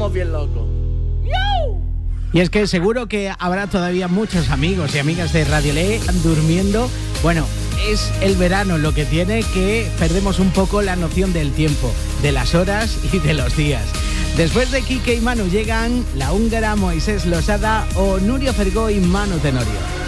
estamos bien locos. Y es que seguro que habrá todavía muchos amigos y amigas de Radio Le durmiendo. Bueno, es el verano lo que tiene, que perdemos un poco la noción del tiempo, de las horas y de los días. Después de Quique y Manu llegan la húngara Moisés Losada o Nurio Fergó y Manu Tenorio.